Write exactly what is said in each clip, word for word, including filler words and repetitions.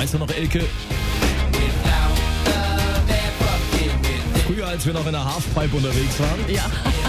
Weißt du noch, Elke? Früher, als wir noch in der Halfpipe unterwegs waren. Ja.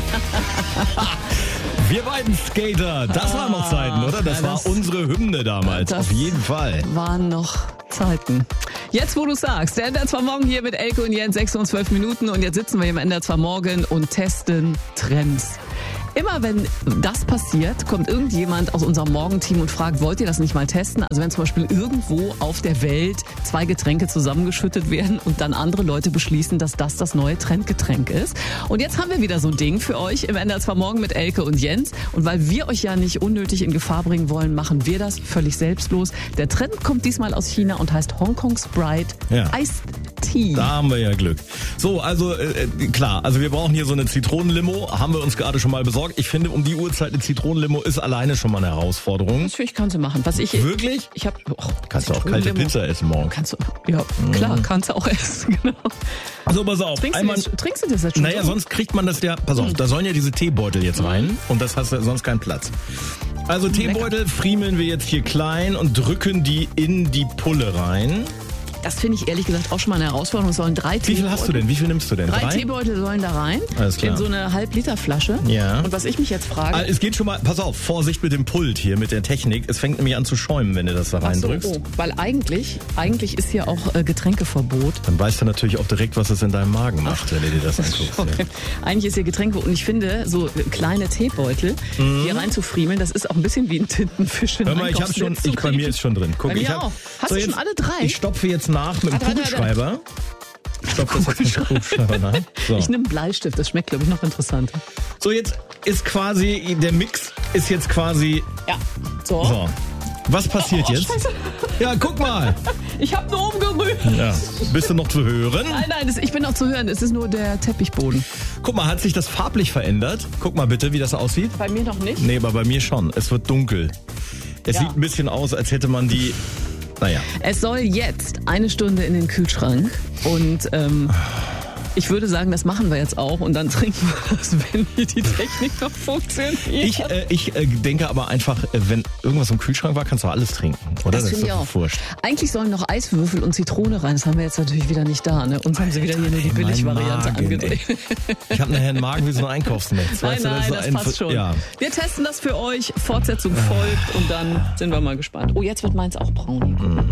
Wir beiden Skater, das waren noch Zeiten, oder? Das, ja, das war unsere Hymne damals, das auf jeden Fall. Waren noch Zeiten. Jetzt, wo du sagst, der N D R zwei Morgen hier mit Elke und Jens, sechs und zwölf Minuten. Und jetzt sitzen wir hier im N D R zwei Morgen und testen Trends. Immer wenn das passiert, kommt irgendjemand aus unserem Morgenteam und fragt, wollt ihr das nicht mal testen? Also wenn zum Beispiel irgendwo auf der Welt zwei Getränke zusammengeschüttet werden und dann andere Leute beschließen, dass das das neue Trendgetränk ist. Und jetzt haben wir wieder so ein Ding für euch im N D R zwei Morgen mit Elke und Jens. Und weil wir euch ja nicht unnötig in Gefahr bringen wollen, machen wir das völlig selbstlos. Der Trend kommt diesmal aus China und heißt Hongkong Sprite Ja. Iced Tea. Da haben wir ja Glück. So, also äh, klar, also wir brauchen hier so eine Zitronenlimo, haben wir uns gerade schon mal besorgt. Ich finde, um die Uhrzeit eine Zitronenlimo ist alleine schon mal eine Herausforderung. Natürlich kannst du machen. Was ich Wirklich? Ich habe Kannst du auch kalte Pizza essen morgen. Kannst du, ja, klar, kannst du auch essen, genau. So, pass auf. Trinkst, Einmal, du, das, trinkst du das jetzt schon? naja, so? sonst kriegt man das ja, pass auf, da sollen ja diese Teebeutel jetzt rein und das hast du sonst keinen Platz. Also Teebeutel friemeln wir jetzt hier klein und drücken die in die Pulle rein. Das finde ich ehrlich gesagt auch schon mal eine Herausforderung. Es sollen drei Wie viel Teebeutel, hast du denn? Wie viel nimmst du denn? Drei, Drei? Teebeutel sollen da rein. Alles klar. In so eine Halb-Liter-Flasche. Ja. Und was ich mich jetzt frage... Ah, es geht schon mal, pass auf, Vorsicht mit dem Pult hier, mit der Technik. Es fängt nämlich an zu schäumen, wenn du das da Ach so, reindrückst. oh, weil eigentlich, eigentlich ist hier auch äh, Getränkeverbot. Dann weißt du natürlich auch direkt, was es in deinem Magen macht, wenn du dir das anguckst. Ja. Eigentlich ist hier Getränke und ich finde, so kleine Teebeutel hier reinzufriemeln, das ist auch ein bisschen wie ein Tintenfisch. Hör mal, ich habe schon, ich, bei mir ist schon drin. Guck, Bei mir ich hab, auch. Hast so du jetzt, schon alle drei? Ich stopfe jetzt nach mit dem Ah, drei, drei, drei. Kugelschreiber. Ich stopfe das jetzt mit dem Kugelschreiber nach. So. Ich nehme Bleistift, das schmeckt, glaube ich, noch interessanter. so, jetzt ist quasi, der Mix ist jetzt quasi, Ja, so. so. Was passiert Oh, jetzt? Scheiße. Ja, guck mal. Ich habe nur umgerührt. Ja. Bist du noch zu hören? Nein, nein, das, ich bin noch zu hören. Es ist nur der Teppichboden. Guck mal, hat sich das farblich verändert? Guck mal bitte, wie das aussieht. Bei mir noch nicht. Nee, aber bei mir schon. Es wird dunkel. Es Ja. sieht ein bisschen aus, als hätte man die... Naja. Es soll jetzt eine Stunde in den Kühlschrank und ähm, ich würde sagen, das machen wir jetzt auch und dann trinken wir das, wenn hier die Technik noch funktioniert. Ich, äh, ich äh, denke aber einfach, äh, wenn irgendwas im Kühlschrank war, kannst du alles trinken, oder? Das finde ich ist doch auch. wurscht. Eigentlich sollen noch Eiswürfel und Zitrone rein. Das haben wir jetzt natürlich wieder nicht da. Ne? Uns haben sie wieder hier nur die Ey, mein Billigvariante Magen, angedreht. ey. Ich habe nachher einen Magen wie so ein Einkaufsnetz. Nein, weißt du, nein, ist so das ein- passt schon. Ja. Wir testen das für euch. Fortsetzung folgt und dann sind wir mal gespannt. Oh, jetzt wird meins auch braun.